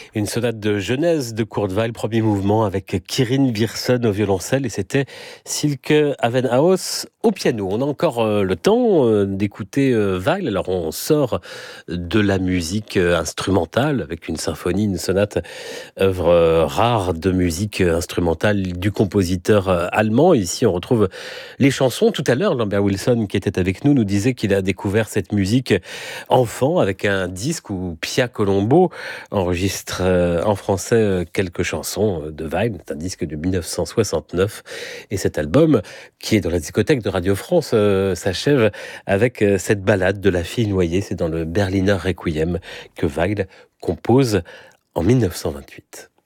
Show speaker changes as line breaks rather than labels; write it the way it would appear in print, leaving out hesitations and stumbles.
Une sonate de Genèse de Kurt Weill, premier mouvement avec Kirin Virson au violoncelle, et c'était Silke Avenhaus au piano. On a encore le temps d'écouter Weill. Alors on sort de la musique instrumentale avec une symphonie, une sonate, œuvre rare de musique instrumentale du compositeur allemand. Ici on retrouve les chansons. Tout à l'heure, Lambert Wilson, qui était avec nous, nous disait qu'il a découvert cette musique enfant avec un disque où Pia Colombo enregistre en français quelques chansons de Weill. C'est un disque de 1969, et cet album, qui est dans la discothèque de Radio France, s'achève avec cette ballade de la fille noyée. C'est dans le Berliner Requiem que Weill compose en 1928.